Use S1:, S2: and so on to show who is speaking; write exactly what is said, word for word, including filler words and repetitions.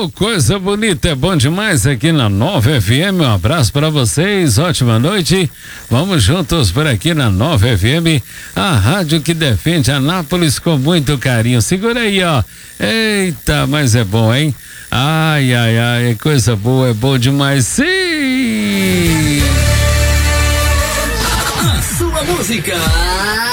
S1: Ô, coisa bonita, é bom demais aqui na Nova F M. Um abraço para vocês, ótima noite. Vamos juntos por aqui na Nova F M, a rádio que defende Anápolis com muito carinho. Segura aí, ó. Eita, mas é bom, hein? Ai, ai, ai, coisa boa, é bom demais, sim!
S2: A sua música